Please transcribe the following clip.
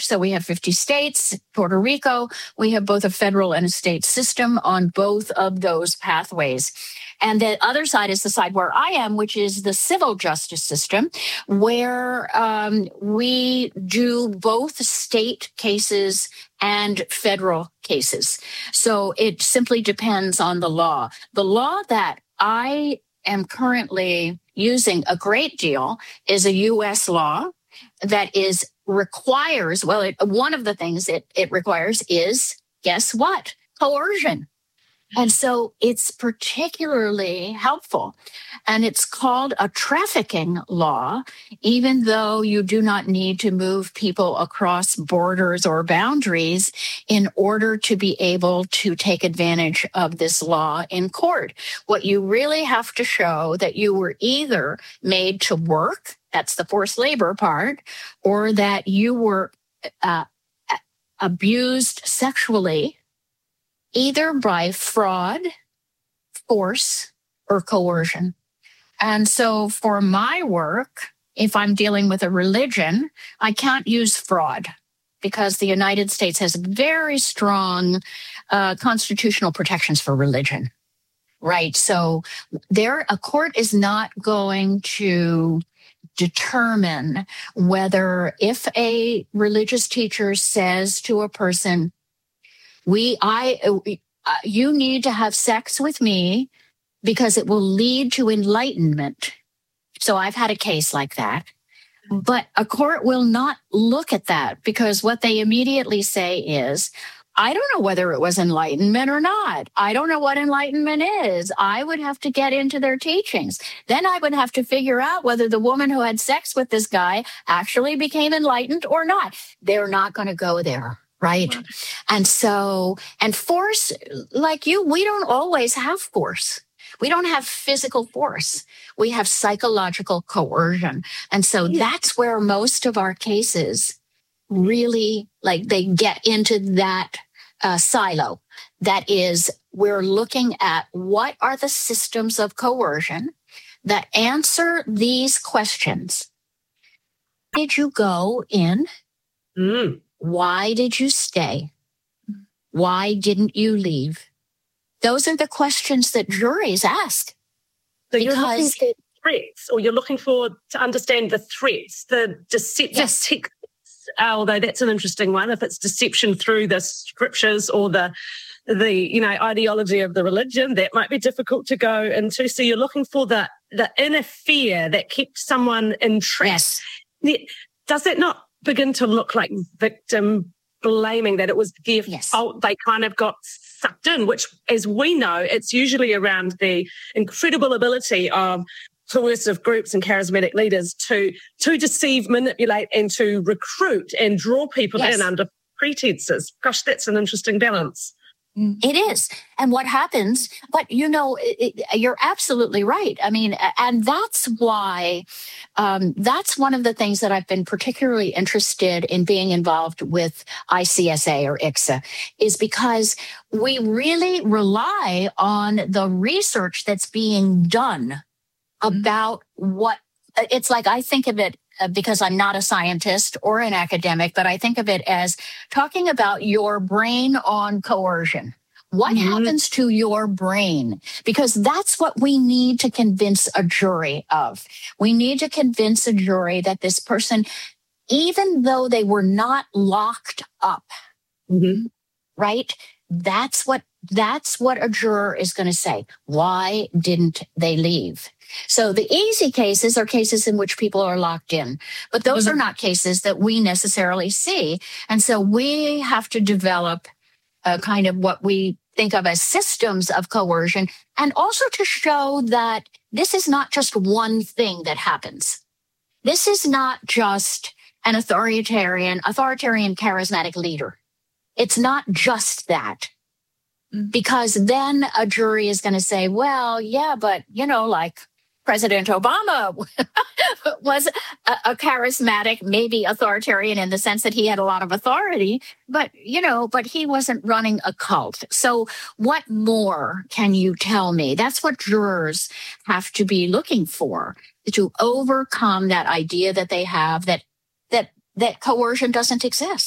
So we have 50 states, Puerto Rico. We have both a federal and a state system on both of those pathways. And the other side is the side where I am, which is the civil justice system, where we do both state cases and federal cases. So it simply depends on the law. The law that I am currently using a great deal is a U.S. law that requires, one of the things it requires is, guess what? Coercion. And so it's particularly helpful. And it's called a trafficking law, even though you do not need to move people across borders or boundaries in order to be able to take advantage of this law in court. What you really have to show that you were either made to work, that's the forced labor part, or that you were abused sexually, either by fraud, force, or coercion. And so for my work, if I'm dealing with a religion, I can't use fraud because the United States has very strong constitutional protections for religion, right? So a court is not going to determine whether if a religious teacher says to a person, you need to have sex with me because it will lead to enlightenment. So I've had a case like that. But a court will not look at that because what they immediately say is, I don't know whether it was enlightenment or not. I don't know what enlightenment is. I would have to get into their teachings. Then I would have to figure out whether the woman who had sex with this guy actually became enlightened or not. They're not going to go there. Right. And force, like we don't always have force. We don't have physical force. We have psychological coercion. And so that's where most of our cases really, they get into that silo. That is, we're looking at what are the systems of coercion that answer these questions. Did you go in? Why did you stay? Why didn't you leave? Those are the questions that juries ask. So you're looking for threats, or you're looking to understand the threats, the deceptive techniques, although that's an interesting one. If it's deception through the scriptures or the ideology of the religion, that might be difficult to go into. So you're looking for the inner fear that kept someone entrapped. Yes. Does that not begin to look like victim blaming, that it was their fault, they kind of got sucked in, which, as we know, it's usually around the incredible ability of coercive groups and charismatic leaders to deceive, manipulate, and to recruit and draw people in under pretenses. Gosh, that's an interesting balance. It is. And what happens, but you're absolutely right. I mean, and that's why, that's one of the things that I've been particularly interested in being involved with ICSA or ICSA, is because we really rely on the research that's being done about what it's like. I think of it because I'm not a scientist or an academic, but I think of it as talking about your brain on coercion. What happens to your brain? Because that's what we need to convince a jury of. We need to convince a jury that this person, even though they were not locked up, right? That's what a juror is going to say. Why didn't they leave? So the easy cases are cases in which people are locked in, but those are not cases that we necessarily see. And so we have to develop a kind of what we think of as systems of coercion, and also to show that this is not just one thing that happens. This is not just an authoritarian charismatic leader. It's not just that. Because then a jury is going to say, well, yeah, but, like President Obama was a charismatic, maybe authoritarian in the sense that he had a lot of authority, but he wasn't running a cult. So what more can you tell me? That's what jurors have to be looking for, to overcome that idea that they have that coercion doesn't exist.